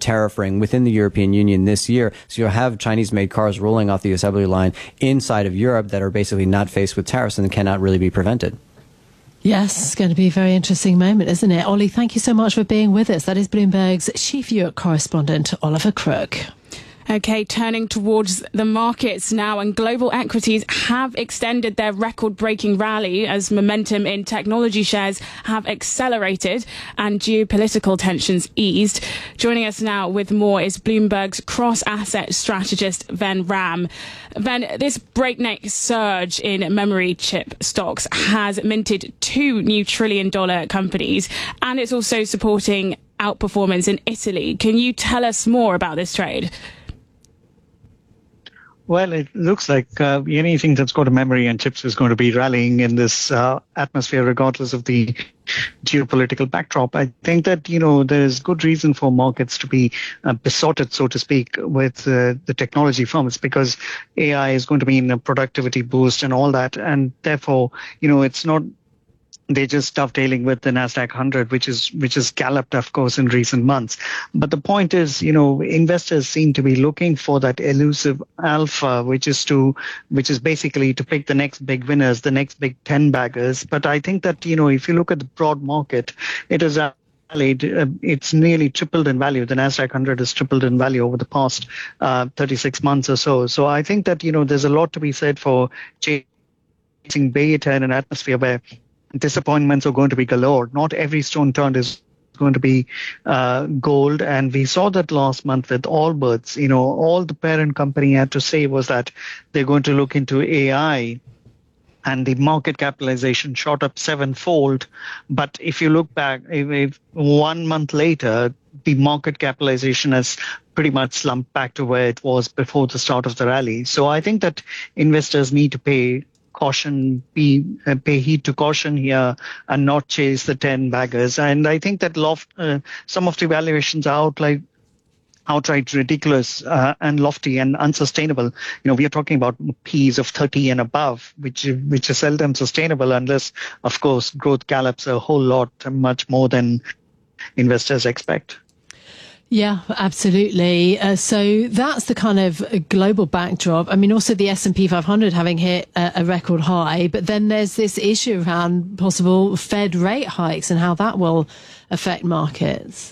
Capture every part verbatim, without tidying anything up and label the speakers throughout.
Speaker 1: tariff ring within the European Union this year. So you'll have Chinese-made cars rolling off the assembly line inside of Europe that are basically not faced with tariffs and cannot really be prevented.
Speaker 2: Yes, it's going to be a very interesting moment, isn't it? Ollie, thank you so much for being with us. That is Bloomberg's chief Europe correspondent, Oliver Crook.
Speaker 3: Okay, turning towards the markets now, and global equities have extended their record-breaking rally as momentum in technology shares have accelerated and geopolitical tensions eased. Joining us now with more is Bloomberg's cross-asset strategist, Ven Ram. Ven, this breakneck surge in memory chip stocks has minted two new trillion-dollar companies, and it's also supporting outperformance in Italy. Can you tell us more about this trade?
Speaker 4: Well, it looks like uh, anything that's got a memory and chips is going to be rallying in this uh, atmosphere, regardless of the geopolitical backdrop. I think that, you know, there's good reason for markets to be uh, besotted, so to speak, with uh, the technology firms, because A I is going to mean a productivity boost and all that. And therefore, you know, it's not they're just dovetailing with the Nasdaq one hundred, which is which has galloped, of course, in recent months. But the point is, you know, investors seem to be looking for that elusive alpha, which is to which is basically to pick the next big winners, the next big ten baggers. But I think that, you know, if you look at the broad market, it is a it's nearly tripled in value. The Nasdaq one hundred has tripled in value over the past uh, thirty-six months or so. So I think that, you know, there's a lot to be said for chasing beta in an atmosphere where disappointments are going to be galore. Not every stone turned is going to be uh, gold. And we saw that last month with Allbirds. You know, all the parent company had to say was that they're going to look into A I. And the market capitalization shot up sevenfold. But if you look back, if, if one month later, the market capitalization has pretty much slumped back to where it was before the start of the rally. So I think that investors need to pay caution, be uh, pay heed to caution here and not chase the ten baggers. And I think that loft, uh, some of the valuations are out like outright ridiculous uh, and lofty and unsustainable. You know, we are talking about P's of thirty and above, which which is seldom sustainable unless, of course, growth gallops a whole lot, much more than investors expect.
Speaker 2: Yeah, absolutely. Uh, so that's the kind of global backdrop. I mean, also the S and P five hundred having hit a, a record high, but then there's this issue around possible Fed rate hikes and how that will affect markets.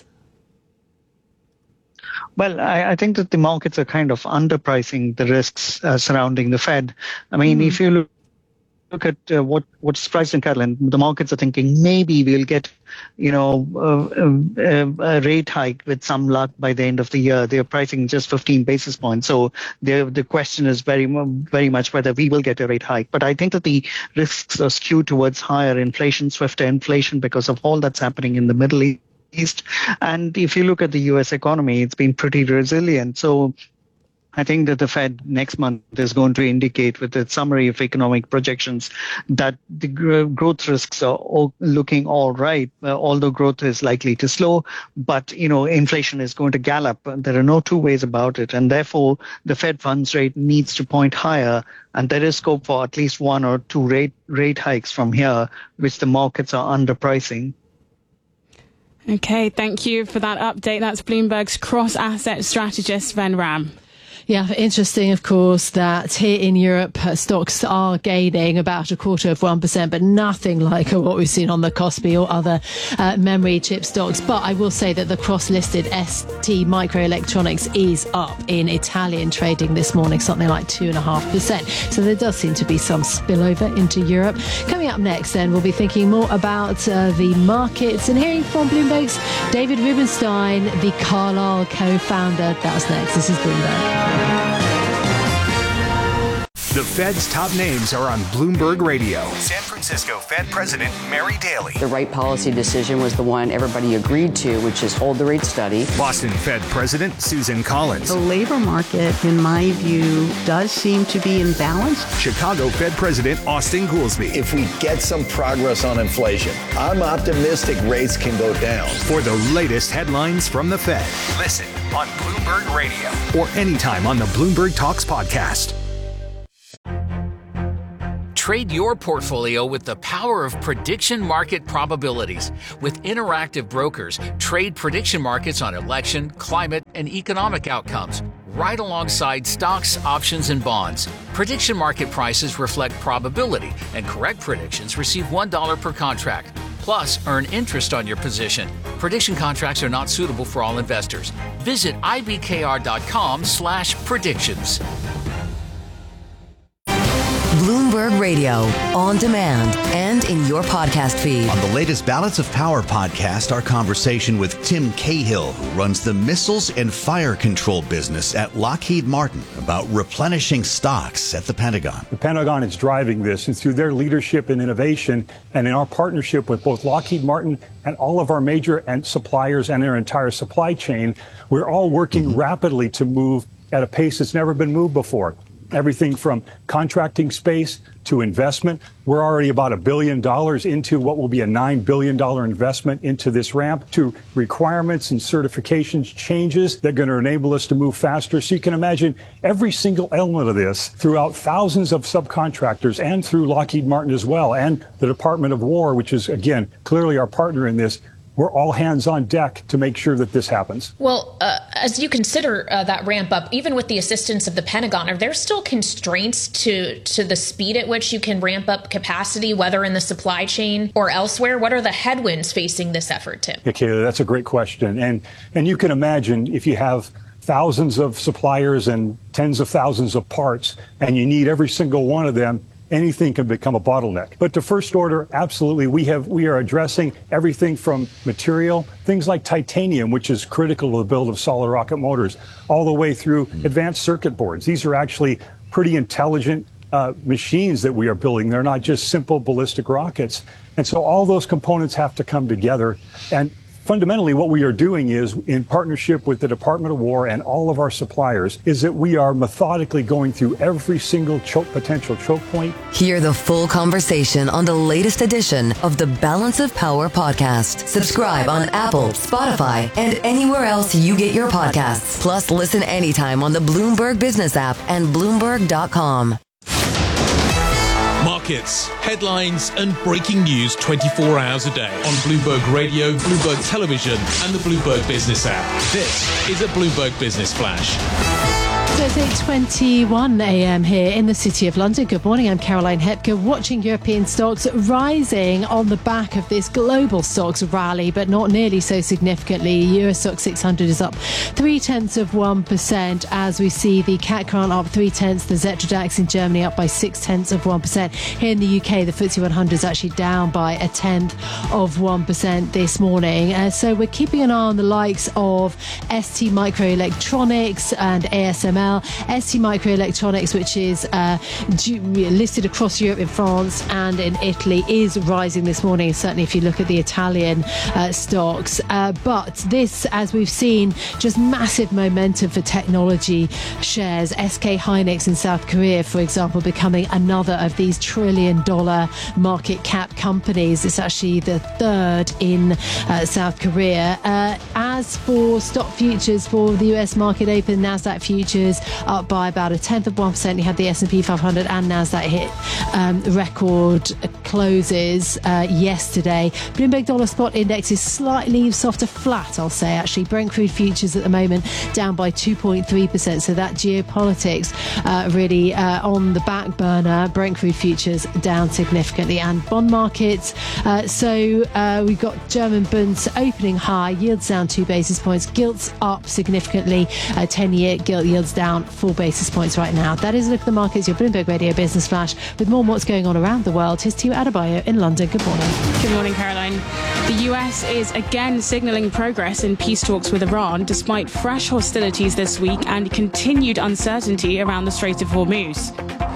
Speaker 4: Well, I, I think that the markets are kind of underpricing the risks uh, surrounding the Fed. I mean, mm. if you look, look at uh, what what's priced in cattle, and the markets are thinking maybe we'll get, you know, uh, uh, a rate hike with some luck by the end of the year. They're pricing just fifteen basis points. So the question is very, very much whether we will get a rate hike. But I think that the risks are skewed towards higher inflation, swifter inflation, because of all that's happening in the Middle East. And if you look at the U S economy, it's been pretty resilient. So I think that the Fed next month is going to indicate with its summary of economic projections that the growth risks are all looking all right, uh, although growth is likely to slow. But, you know, inflation is going to gallop. There are no two ways about it. And therefore, the Fed funds rate needs to point higher. And there is scope for at least one or two rate, rate hikes from here, which the markets are underpricing.
Speaker 3: Okay, thank you for that update. That's Bloomberg's cross-asset strategist, Ven Ram.
Speaker 2: Yeah, interesting, of course, that here in Europe, uh, stocks are gaining about a quarter of one percent, but nothing like what we've seen on the Kospi or other uh, memory chip stocks. But I will say that the cross-listed S T Microelectronics is up in Italian trading this morning, something like two point five percent. So there does seem to be some spillover into Europe. Coming up next, then, we'll be thinking more about uh, the markets and hearing from Bloomberg's David Rubenstein, the Carlyle co-founder. That's next. This is Bloomberg.
Speaker 5: The Fed's top names are on Bloomberg Radio. San Francisco Fed President Mary Daly.
Speaker 6: The right policy decision was the one everybody agreed to, which is hold the rate steady.
Speaker 5: Boston Fed President Susan Collins.
Speaker 7: The labor market, in my view, does seem to be imbalanced.
Speaker 5: Chicago Fed President Austin Goolsbee.
Speaker 8: If we get some progress on inflation, I'm optimistic rates can go down.
Speaker 5: For the latest headlines from the Fed, listen on Bloomberg Radio or anytime on the Bloomberg Talks podcast.
Speaker 9: Trade your portfolio with the power of prediction market probabilities. With Interactive Brokers, trade prediction markets on election, climate, and economic outcomes, right alongside stocks, options, and bonds. Prediction market prices reflect probability, and correct predictions receive one dollar per contract. Plus, earn interest on your position. Prediction contracts are not suitable for all investors. Visit ibkr.com slash predictions.
Speaker 10: Bloomberg Radio, on demand and in your podcast feed.
Speaker 11: On the latest Balance of Power podcast, our conversation with Tim Cahill, who runs the missiles and fire control business at Lockheed Martin, about replenishing stocks at the Pentagon.
Speaker 12: The Pentagon is driving this, and through their leadership and innovation, and in our partnership with both Lockheed Martin and all of our major and suppliers and their entire supply chain, we're all working mm-hmm. rapidly to move at a pace that's never been moved before. Everything from contracting space to investment. We're already about a billion dollars into what will be a nine billion dollars investment into this ramp, to requirements and certifications changes that are going to enable us to move faster. So you can imagine every single element of this throughout thousands of subcontractors and through Lockheed Martin as well, and the Department of War, which is, again, clearly our partner in this. We're all hands on deck to make sure that this happens.
Speaker 13: Well, uh, as you consider uh, that ramp up, even with the assistance of the Pentagon, are there still constraints to to the speed at which you can ramp up capacity, whether in the supply chain or elsewhere? What are the headwinds facing this effort, Tim?
Speaker 12: Yeah, Kayla, that's a great question. And and you can imagine if you have thousands of suppliers and tens of thousands of parts, and you need every single one of them, anything can become a bottleneck. But to first order, absolutely, we have we are addressing everything from material, things like titanium, which is critical to the build of solid rocket motors, all the way through advanced circuit boards. These are actually pretty intelligent uh, machines that we are building. They're not just simple ballistic rockets. And so all those components have to come together. And fundamentally, what we are doing is, in partnership with the Department of War and all of our suppliers, is that we are methodically going through every single choke, potential choke point.
Speaker 10: Hear the full conversation on the latest edition of the Balance of Power podcast. Subscribe on Apple, Spotify, and anywhere else you get your podcasts. Plus, listen anytime on the Bloomberg Business app and Bloomberg dot com.
Speaker 14: Markets, headlines, and breaking news twenty-four hours a day on Bloomberg Radio, Bloomberg Television, and the Bloomberg Business app. This is a Bloomberg Business Flash.
Speaker 2: So it's eight twenty-one a.m. here in the City of London. Good morning, I'm Caroline Hepker, watching European stocks rising on the back of this global stocks rally, but not nearly so significantly. Euro Stoxx six hundred is up three-tenths of one percent as we see the C A C Kran up three-tenths, the Xetra DAX in Germany up by six-tenths of one percent. Here in the U K, the F T S E one hundred is actually down by a tenth of one percent this morning. Uh, so we're keeping an eye on the likes of S T Microelectronics and A S M L. S T Microelectronics, which is uh, listed across Europe, in France and in Italy, is rising this morning, certainly if you look at the Italian uh, stocks. Uh, but this, as we've seen, just massive momentum for technology shares. S K Hynix in South Korea, for example, becoming another of these trillion dollar market cap companies. It's actually the third in uh, South Korea. Uh, as for stock futures for the U S market open, NASDAQ futures up by about a tenth of one percent. You had the S and P five hundred and NASDAQ hit um, record closes uh, yesterday. Bloomberg Dollar Spot Index is slightly softer, flat, I'll say, actually. Brent crude futures at the moment down by two point three percent. So that geopolitics uh, really uh, on the back burner. Brent crude futures down significantly. And bond markets. Uh, so uh, we've got German bonds opening high, yields down two basis points, gilts up significantly. Uh, ten-year gilt yields down four basis points right now. That is a look at the markets, your Bloomberg Radio Business Flash. With more on what's going on around the world, here's Tiu Adebayo in London. Good morning.
Speaker 3: Good morning, Caroline. The U S is again signalling progress in peace talks with Iran, despite fresh hostilities this week and continued uncertainty around the Strait of Hormuz.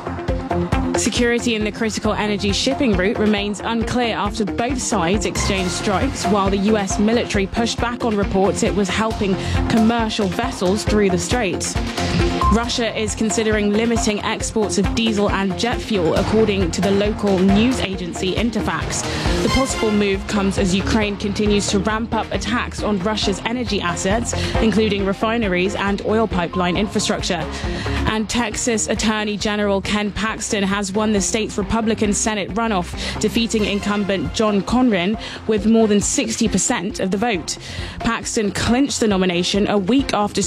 Speaker 3: Security in the critical energy shipping route remains unclear after both sides exchanged strikes, while the U S military pushed back on reports it was helping commercial vessels through the straits. Russia is considering limiting exports of diesel and jet fuel, according to the local news agency Interfax. The possible move comes as Ukraine continues to ramp up attacks on Russia's energy assets, including refineries and oil pipeline infrastructure. And Texas Attorney General Ken Paxton Paxton has won the state's Republican Senate runoff, defeating incumbent John Conrin with more than sixty percent of the vote. Paxton clinched the nomination a week after